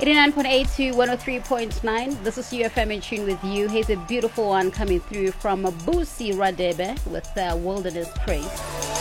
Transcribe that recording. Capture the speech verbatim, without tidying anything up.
eighty-nine point eight to one oh three point nine. This is U F M in tune with you. Here's a beautiful one coming through from Busi Radebe with uh, Wilderness Praise.